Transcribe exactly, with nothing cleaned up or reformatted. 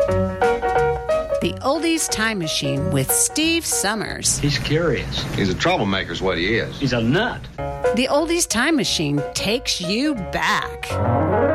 The Oldies Time Machine with Steve Summers. He's curious. He's a troublemaker is what he is. He's a nut. The Oldies Time Machine takes you back.